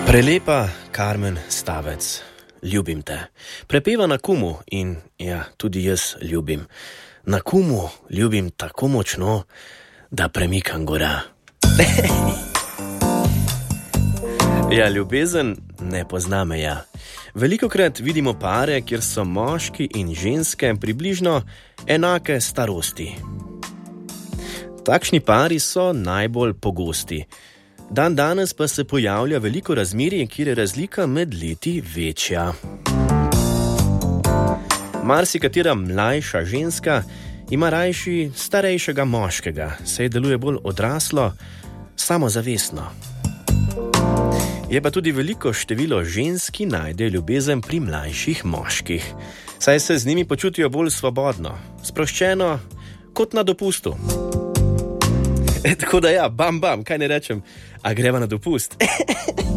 Prelepa Karmen Stavec, ljubim te. Prepeva na Kumu in ja, tudi jaz ljubim. Na Kumu ljubim tako močno, da premikam gora. Ja, ljubezen ne pozna meja. Velikokrat vidimo pare, kjer so moški in ženske približno enake starosti. Takšni pari so najbolj pogosti. Danes pa se pojavlja veliko razmerij, kjer je razlika med leti večja. Marsikatera mlajša ženska ima rajši starejšega moškega, saj deluje bolj odraslo, samozavestno. Je pa tudi veliko število žensk, ki najde ljubezen pri mlajših moških, saj se z njimi počutijo bolj svobodno, sproščeno, kot na dopustu. Tako da ja, bam, kaj ne rečem, a greva na dopust?